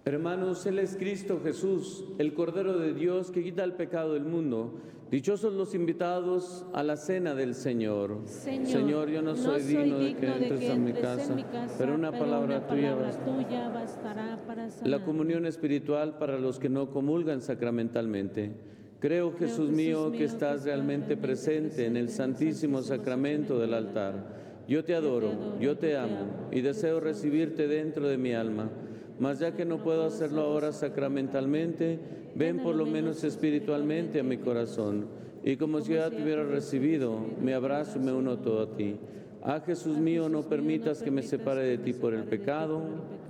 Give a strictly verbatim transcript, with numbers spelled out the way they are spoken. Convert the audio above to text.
Hermanos, Él es Cristo Jesús, el Cordero de Dios que quita el pecado del mundo. Dichosos los invitados a la cena del Señor. Señor, Señor, yo no soy, no soy digno de digno que de entres que a mi entres casa, en mi casa, pero una pero palabra una tuya palabra basta. tuya bastará para sanar. La comunión espiritual para los que no comulgan sacramentalmente. Creo, Creo, Jesús mío, que estás realmente presente en el Santísimo Sacramento del altar. Yo te adoro, yo te amo y deseo recibirte dentro de mi alma. Mas ya que no puedo hacerlo ahora sacramentalmente, ven por lo menos espiritualmente a mi corazón. Y como si ya te hubiera recibido, me abrazo y me uno todo a ti. Ah, Jesús mío, no permitas que me separe de ti por el pecado.